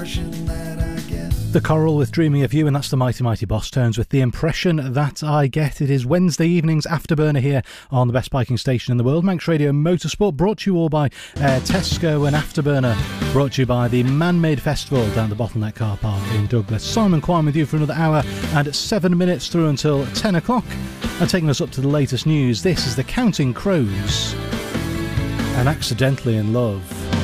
impression that I get. The Coral with Dreaming of You, and that's the Mighty Mighty Boss Tones with The Impression That I Get. It is Wednesday evening's Afterburner here on the best biking station in the world, Manx Radio Motorsport, brought to you all by Tesco, and Afterburner brought to you by the Man-Made Festival down the Bottleneck Car Park in Douglas. Simon Quine with you for another hour and 7 minutes through until 10 o'clock. And taking us up to the latest news, this is the Counting Crows and Accidentally in Love.